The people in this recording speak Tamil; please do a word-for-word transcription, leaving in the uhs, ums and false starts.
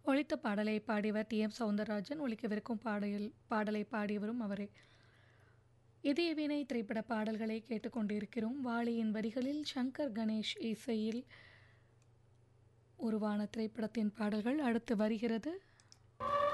ஒலித்த பாடலை பாடியவர் டி எம் சௌந்தரராஜன். ஒலிக்கவிருக்கும் பாடல் பாடலை பாடியவரும் அவரே. இதய வீணை திரைப்பட பாடல்களை கேட்டுக்கொண்டிருக்கிறோம். வாலியின் வரிகளில் சங்கர் கணேஷ் இசையில் உருவான திரைப்படத்தின் பாடல்கள் அடுத்து வருகிறது.